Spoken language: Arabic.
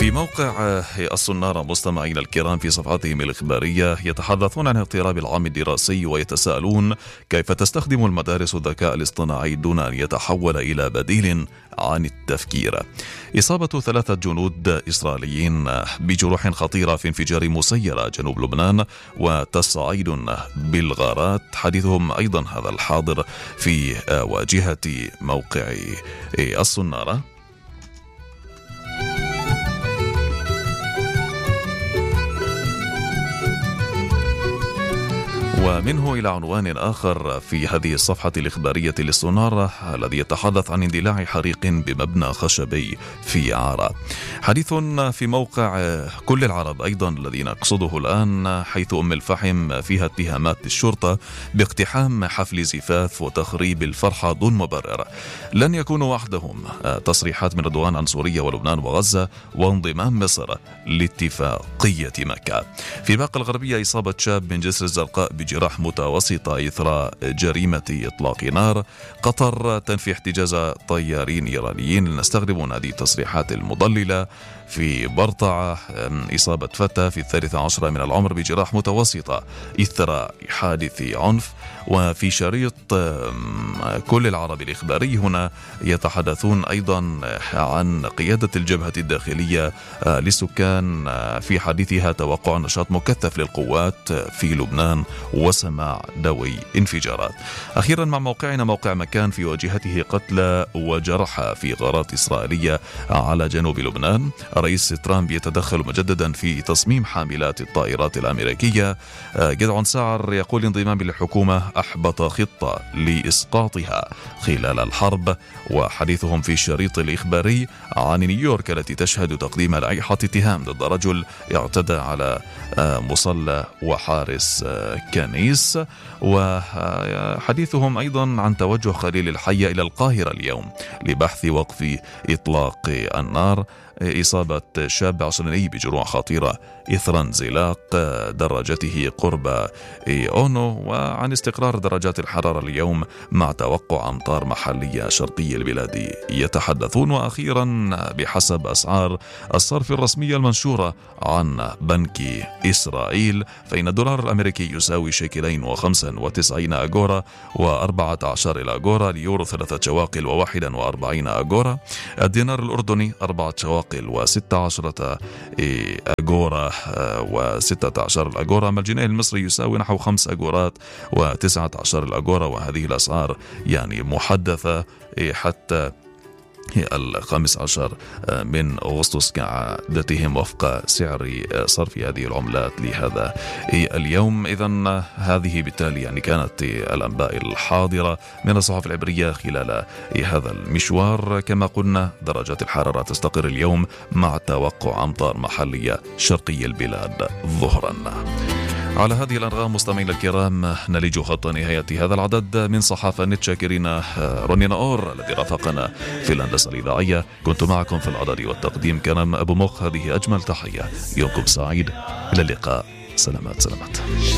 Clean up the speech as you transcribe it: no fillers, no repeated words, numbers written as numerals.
في موقع الصنارة مستمعين الكرام في صفحاتهم الإخبارية يتحدثون عن اقتراب العام الدراسي ويتساءلون كيف تستخدم المدارس الذكاء الاصطناعي دون أن يتحول إلى بديل عن التفكير. إصابة 3 جنود إسرائيليين بجروح خطيرة في انفجار مسيرة جنوب لبنان وتصعيد بالغارات، حديثهم أيضا هذا الحاضر في واجهة موقع الصنارة. ومنه إلى عنوان آخر في هذه الصفحة الإخبارية للصنارة الذي يتحدث عن اندلاع حريق بمبنى خشبي في عارة. حديث في موقع كل العرب أيضا الذي نقصده الآن، حيث أم الفحم فيها اتهامات للشرطة باقتحام حفل زفاف وتخريب الفرحة دون مبرر. لن يكونوا وحدهم، تصريحات من رضوان عن سوريا ولبنان وغزة وانضمام مصر لاتفاقية مكة. في باقة الغربية إصابة شاب من جسر الزرقاء بجراح متوسطة إثر جريمة إطلاق نار. قطر تنفي احتجاز طيارين إيرانيين. لنستغرب هذه التصريحات المضللة. في برطعة إصابة فتى في 13 من العمر بجراح متوسطة إثر حادث عنف. وفي شريط كل العرب الإخباري هنا يتحدثون أيضا عن قيادة الجبهة الداخلية للسكان في حديثها توقع نشاط مكثف للقوات في لبنان وسماع دوي انفجارات. أخيرا مع موقعنا موقع مكان في واجهته قتلى وجرحى في غارات إسرائيلية على جنوب لبنان. رئيس ترامب يتدخل مجددا في تصميم حاملات الطائرات الأمريكية. جدعون ساعر يقول انضمام للحكومة أحبط خطة لإسقاطها خلال الحرب. وحديثهم في الشريط الإخباري عن نيويورك التي تشهد تقديم لائحة اتهام ضد رجل اعتدى على مصلى وحارس كنيس. وحديثهم أيضا عن توجه خليل الحية إلى القاهرة اليوم لبحث وقف إطلاق النار. إصابة شاب عصري بجروح خطيرة إثر انزلاق دراجته قرب أونو. وعن استقرار درجات الحرارة اليوم مع توقع أمطار محلية شرقي البلاد يتحدثون. وأخيرا بحسب أسعار الصرف الرسمية المنشورة عن بنك إسرائيل، فإن الدولار الأمريكي يساوي $2.95 و14 أغورا. اليورو 3 شواقل و41 أغورا. الدينار الأردني 4 شواقل و16 أغورا و16 أغورا. أما الجنيه المصري يساوي نحو 5 أغورات و19 أغورا. وهذه الأسعار يعني محدثة حتى 15 من أغسطس كعادتهم وفق سعر صرف هذه العملات لهذا اليوم. إذن هذه بالتالي يعني كانت الأنباء الحاضرة من الصحف العبرية خلال هذا المشوار. كما قلنا درجات الحرارة تستقر اليوم مع توقع أمطار محلية شرقي البلاد ظهرا. على هذه الأنغام مستمعين الكرام نلج خط نهاية هذا العدد من صحافة نت. شاكرين روني ناور الذي رافقنا في الهندسة الإذاعية. كنت معكم في الإعداد والتقديم كان أبو مخ. هذه أجمل تحية، يومكم سعيد، إلى اللقاء، سلامات.